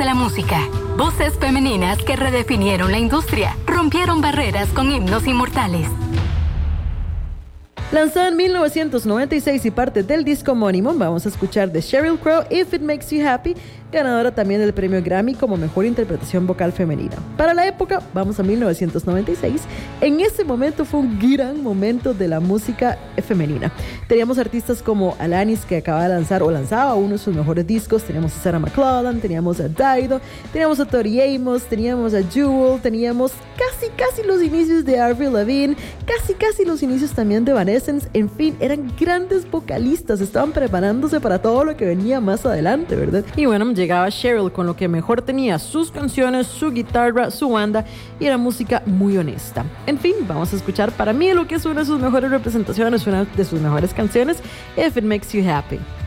de la música. Voces femeninas que redefinieron la industria, rompieron barreras con himnos inmortales. Lanzada en 1996 y parte del disco homónimo, vamos a escuchar de Sheryl Crow, If It Makes You Happy, ganadora también del premio Grammy como mejor interpretación vocal femenina. Para la época, vamos a 1996, en ese momento fue un gran momento de la música femenina. Teníamos artistas como Alanis, que acaba de lanzar o lanzaba uno de sus mejores discos, teníamos a Sarah McLachlan, teníamos a Dido, teníamos a Tori Amos, teníamos a Jewel, teníamos casi los inicios de Avril Lavigne, casi los inicios también de Evanescence. En fin, eran grandes vocalistas, estaban preparándose para todo lo que venía más adelante, ¿verdad? Y bueno, llegaba Sheryl con lo que mejor tenía: sus canciones, su guitarra, su banda, y era música muy honesta. En fin, vamos a escuchar para mí lo que es una de sus mejores representaciones, una de sus mejores canciones, If It Makes You Happy.